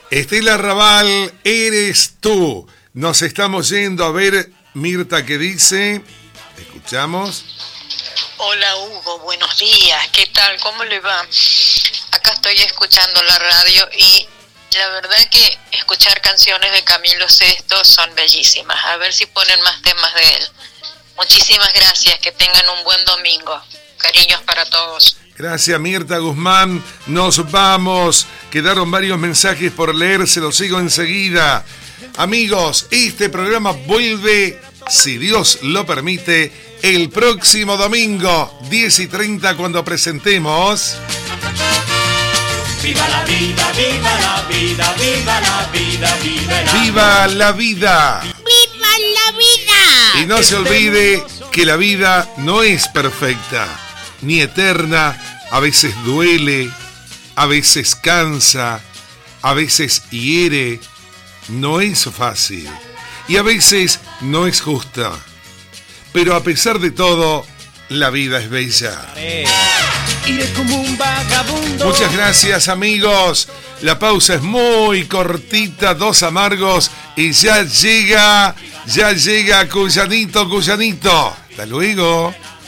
Estela Raval, eres tú. Nos estamos yendo a ver, Mirta, ¿qué dice? Escuchamos. Hola Hugo, buenos días, ¿qué tal? ¿Cómo le va? Acá estoy escuchando la radio y la verdad que escuchar canciones de Camilo Sesto son bellísimas. A ver si ponen más temas de él. Muchísimas gracias, que tengan un buen domingo. Cariños para todos. Gracias, Mirta Guzmán. Nos vamos. Quedaron varios mensajes por leer, se los sigo enseguida. Amigos, este programa vuelve, si Dios lo permite, el próximo domingo, 10:30, cuando presentemos... ¡Viva la vida, viva la vida, viva la vida, viva la vida! ¡Viva la vida! ¡Viva la vida! Y no se olvide que la vida no es perfecta, ni eterna. A veces duele, a veces cansa, a veces hiere. No es fácil y a veces no es justa. Pero a pesar de todo, la vida es bella. Iré como un vagabundo. Muchas gracias, amigos. La pausa es muy cortita, 2 amargos, y ya llega Cuyanito. Hasta luego.